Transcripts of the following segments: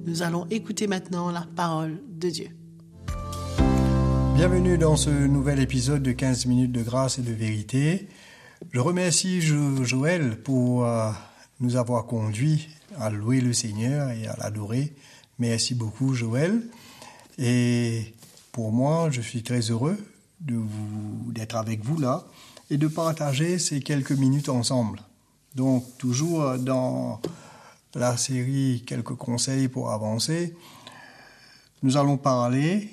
Nous allons écouter maintenant la parole de Dieu. Bienvenue dans ce nouvel épisode de 15 minutes de grâce et de vérité. Je remercie Joël pour nous avoir conduits à louer le Seigneur et à l'adorer. Merci beaucoup Joël. Et pour moi, je suis très heureux d'être avec vous là et de partager ces quelques minutes ensemble. Donc toujours dans la série Quelques conseils pour avancer, nous allons parler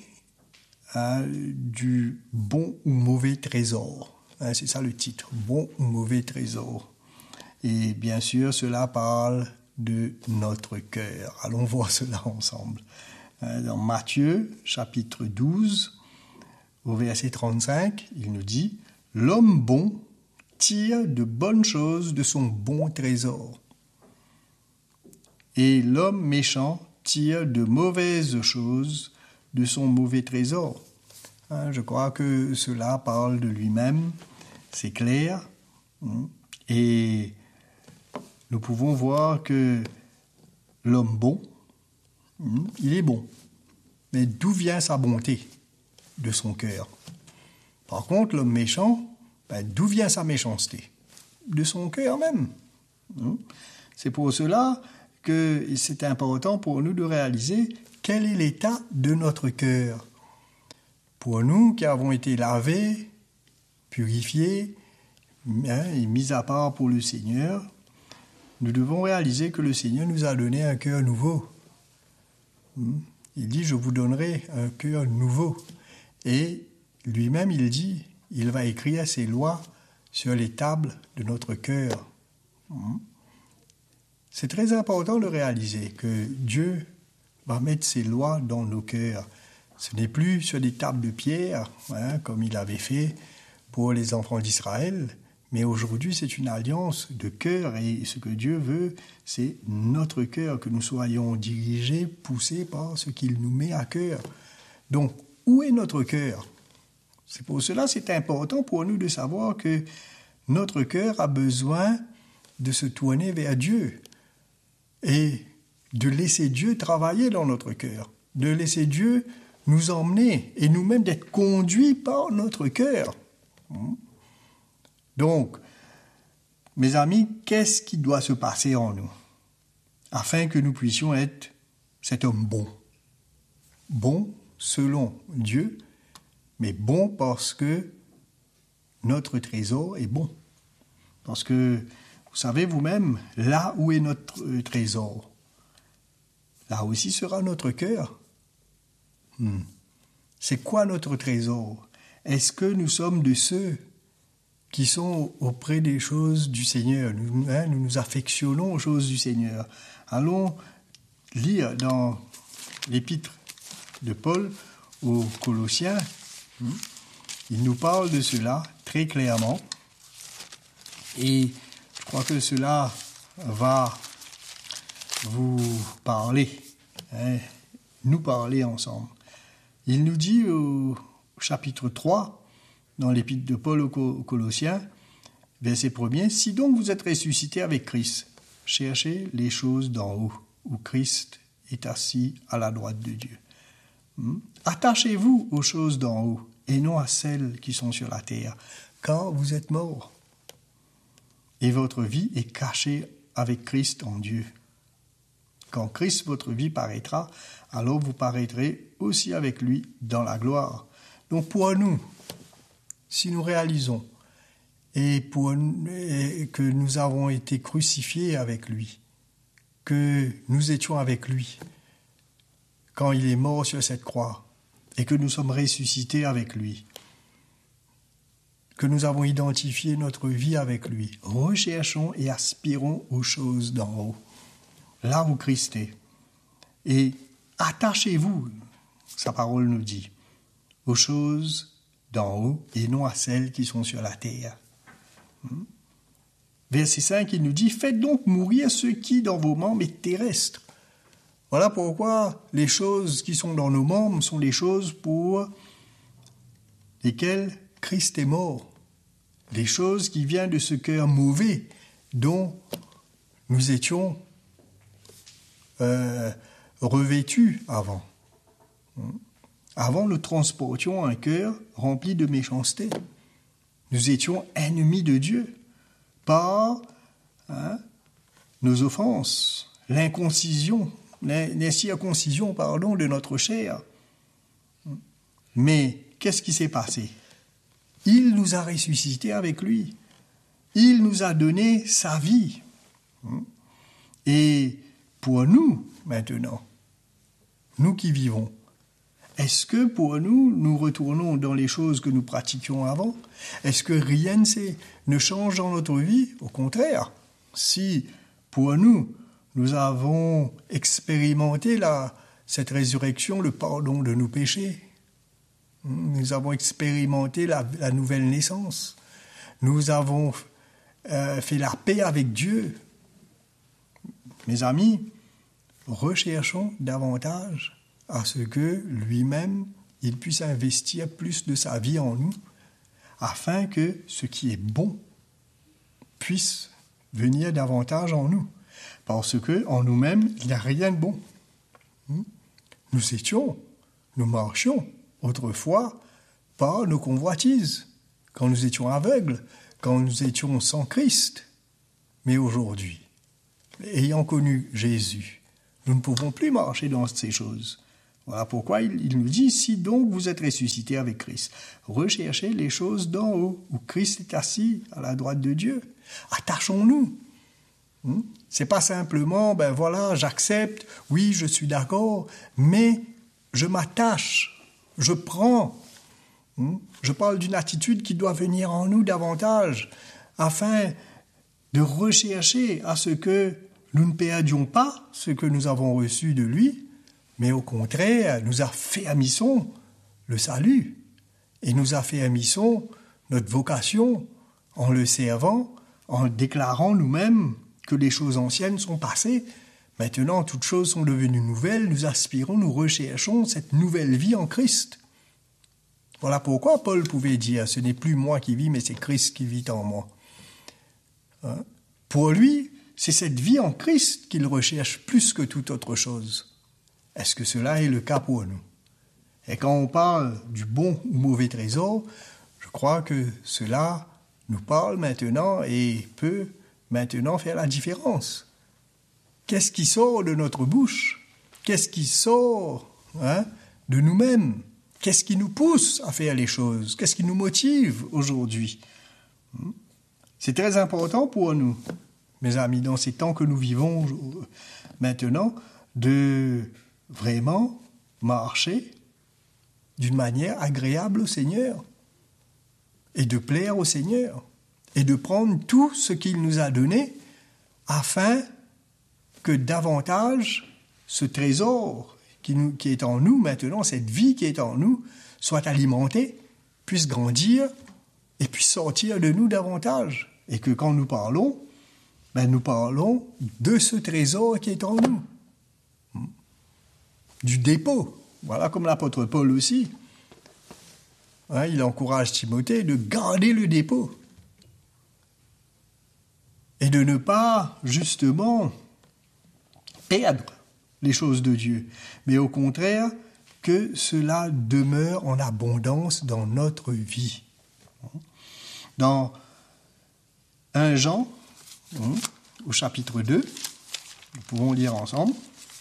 du bon ou mauvais trésor. C'est ça le titre, bon ou mauvais trésor. Et bien sûr, cela parle de notre cœur. Allons voir cela ensemble. Dans Matthieu, chapitre 12, au verset 35, il nous dit « L'homme bon tire de bonnes choses de son bon trésor. Et l'homme méchant tire de mauvaises choses de son mauvais trésor. » Je crois que cela parle de lui-même, c'est clair. Et nous pouvons voir que l'homme bon, il est bon. Mais d'où vient sa bonté? De son cœur. Par contre, l'homme méchant, d'où vient sa méchanceté? De son cœur même. C'est pour cela que c'est important pour nous de réaliser quel est l'état de notre cœur. Pour nous qui avons été lavés, purifiés et mis à part pour le Seigneur, nous devons réaliser que le Seigneur nous a donné un cœur nouveau. Il dit, je vous donnerai un cœur nouveau. Et lui-même, il dit, il va écrire ses lois sur les tables de notre cœur. C'est très important de réaliser que Dieu va mettre ses lois dans nos cœurs. Ce n'est plus sur des tables de pierre, comme il avait fait pour les enfants d'Israël, mais aujourd'hui c'est une alliance de cœur et ce que Dieu veut, c'est notre cœur, que nous soyons dirigés, poussés par ce qu'il nous met à cœur. Donc, où est notre cœur? C'est pour cela que c'est important pour nous de savoir que notre cœur a besoin de se tourner vers Dieu et de laisser Dieu travailler dans notre cœur, de laisser Dieu nous emmener et nous-mêmes d'être conduits par notre cœur. Donc, mes amis, qu'est-ce qui doit se passer en nous afin que nous puissions être cet homme bon? Bon selon Dieu, mais bon parce que notre trésor est bon. Parce que, vous savez vous-même, là où est notre trésor, là aussi sera notre cœur. C'est quoi notre trésor? Est-ce que nous sommes de ceux qui sont auprès des choses du Seigneur? Nous nous affectionnons aux choses du Seigneur. Allons lire dans l'épître de Paul aux Colossiens. Il nous parle de cela très clairement. Et je crois que cela va vous parler, nous parler ensemble. Il nous dit au chapitre 3, dans l'épître de Paul aux Colossiens, verset 1er, « Si donc vous êtes ressuscités avec Christ, cherchez les choses d'en haut, où Christ est assis à la droite de Dieu. Attachez-vous aux choses d'en haut, et non à celles qui sont sur la terre, car vous êtes morts, et votre vie est cachée avec Christ en Dieu. Quand Christ, votre vie, paraîtra, alors vous paraîtrez aussi avec lui dans la gloire. » Donc pour nous, si nous réalisons et que nous avons été crucifiés avec lui, que nous étions avec lui quand il est mort sur cette croix et que nous sommes ressuscités avec lui, que nous avons identifié notre vie avec lui, recherchons et aspirons aux choses d'en haut, là où Christ est. Et attachez-vous, sa parole nous dit, aux choses d'en haut et non à celles qui sont sur la terre. Verset 5, il nous dit, « Faites donc mourir ce qui dans vos membres est terrestre. » Voilà pourquoi les choses qui sont dans nos membres sont les choses pour lesquelles Christ est mort. Les choses qui viennent de ce cœur mauvais dont nous étions revêtus avant. Avant, nous transportions un cœur rempli de méchanceté. Nous étions ennemis de Dieu par nos offenses, l'incirconcision de notre chair. Mais qu'est-ce qui s'est passé? Il nous a ressuscités avec lui. Il nous a donné sa vie. Et pour nous, maintenant, nous qui vivons, est-ce que pour nous, nous retournons dans les choses que nous pratiquions avant? Est-ce que rien ne change dans notre vie? Au contraire, si pour nous, nous avons expérimenté cette résurrection, le pardon de nos péchés, nous avons expérimenté la nouvelle naissance, nous avons fait la paix avec Dieu. Mes amis, recherchons davantage à ce que lui-même, il puisse investir plus de sa vie en nous, afin que ce qui est bon puisse venir davantage en nous. Parce que en nous-mêmes, il n'y a rien de bon. Nous marchions autrefois par nos convoitises, quand nous étions aveugles, quand nous étions sans Christ. Mais aujourd'hui, ayant connu Jésus, nous ne pouvons plus marcher dans ces choses. Voilà pourquoi il nous dit, si donc vous êtes ressuscités avec Christ, recherchez les choses d'en haut, où Christ est assis à la droite de Dieu. Attachons-nous. C'est pas simplement, j'accepte, oui, je suis d'accord, mais je m'attache, je prends. Je parle d'une attitude qui doit venir en nous davantage, afin de rechercher à ce que nous ne perdions pas ce que nous avons reçu de lui, mais au contraire, nous affermissons le salut et nous affermissons notre vocation en le servant, en déclarant nous-mêmes que les choses anciennes sont passées. Maintenant, toutes choses sont devenues nouvelles. Nous aspirons, nous recherchons cette nouvelle vie en Christ. Voilà pourquoi Paul pouvait dire « Ce n'est plus moi qui vis, mais c'est Christ qui vit en moi ». Pour lui, c'est cette vie en Christ qu'il recherche plus que toute autre chose. Est-ce que cela est le cas pour nous? Et quand on parle du bon ou mauvais trésor, je crois que cela nous parle maintenant et peut maintenant faire la différence. Qu'est-ce qui sort de notre bouche? Qu'est-ce qui sort de nous-mêmes? Qu'est-ce qui nous pousse à faire les choses? Qu'est-ce qui nous motive aujourd'hui? C'est très important pour nous, mes amis, dans ces temps que nous vivons maintenant, de vraiment marcher d'une manière agréable au Seigneur et de plaire au Seigneur et de prendre tout ce qu'il nous a donné afin que davantage ce trésor qui est en nous maintenant, cette vie qui est en nous, soit alimentée, puisse grandir et puisse sortir de nous davantage. Et que quand nous parlons de ce trésor qui est en nous. Du dépôt. Voilà comme l'apôtre Paul aussi. Il encourage Timothée de garder le dépôt. Et de ne pas, justement, perdre les choses de Dieu. Mais au contraire, que cela demeure en abondance dans notre vie. Dans 1 Jean, au chapitre 2, nous pouvons lire ensemble.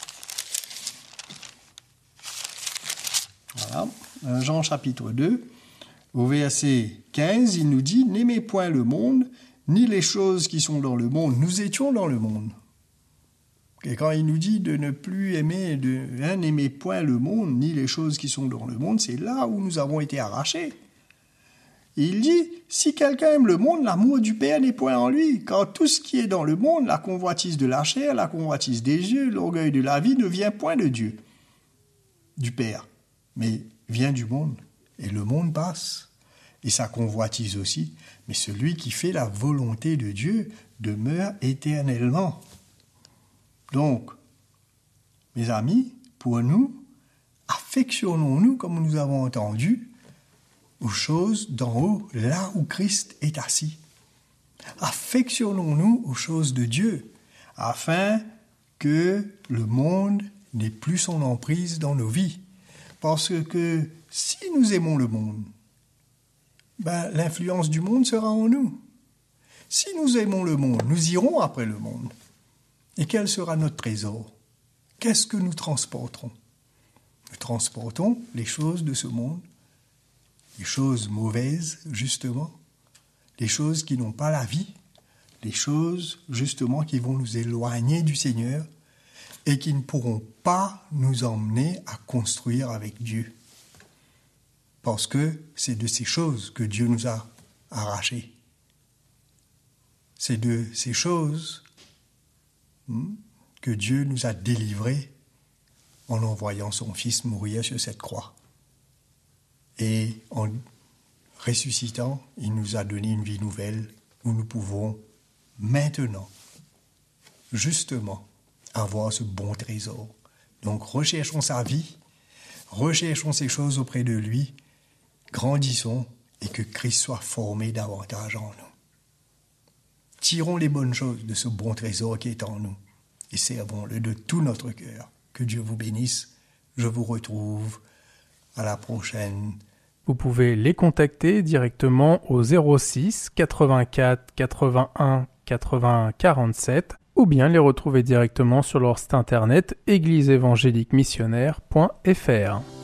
Voilà, 1 Jean chapitre 2, au verset 15, il nous dit « N'aimez point le monde, ni les choses qui sont dans le monde. » Nous étions dans le monde. Et quand il nous dit de ne plus aimer, n'aimez point le monde, ni les choses qui sont dans le monde, c'est là où nous avons été arrachés. Et il dit, si quelqu'un aime le monde, l'amour du Père n'est point en lui, car tout ce qui est dans le monde, la convoitise de la chair, la convoitise des yeux, l'orgueil de la vie, ne vient point de Dieu, du Père, mais vient du monde. Et le monde passe, et sa convoitise aussi, mais celui qui fait la volonté de Dieu demeure éternellement. Donc, mes amis, pour nous, affectionnons-nous, comme nous avons entendu, aux choses d'en haut, là où Christ est assis. Affectionnons-nous aux choses de Dieu, afin que le monde n'ait plus son emprise dans nos vies. Parce que si nous aimons le monde, l'influence du monde sera en nous. Si nous aimons le monde, nous irons après le monde. Et quel sera notre trésor? Qu'est-ce que nous transporterons? Nous transportons les choses de ce monde, les choses mauvaises, justement, les choses qui n'ont pas la vie, les choses, justement, qui vont nous éloigner du Seigneur et qui ne pourront pas nous emmener à construire avec Dieu. Parce que c'est de ces choses que Dieu nous a arrachés. C'est de ces choses que Dieu nous a délivrés en envoyant son Fils mourir sur cette croix. Et en ressuscitant, il nous a donné une vie nouvelle où nous pouvons maintenant, justement, avoir ce bon trésor. Donc recherchons sa vie, recherchons ces choses auprès de lui, grandissons et que Christ soit formé davantage en nous. Tirons les bonnes choses de ce bon trésor qui est en nous et servons-le de tout notre cœur. Que Dieu vous bénisse. Je vous retrouve à la prochaine. Vous pouvez les contacter directement au 06 84 81 80 47 ou bien les retrouver directement sur leur site internet égliseévangéliquemissionnaire.fr.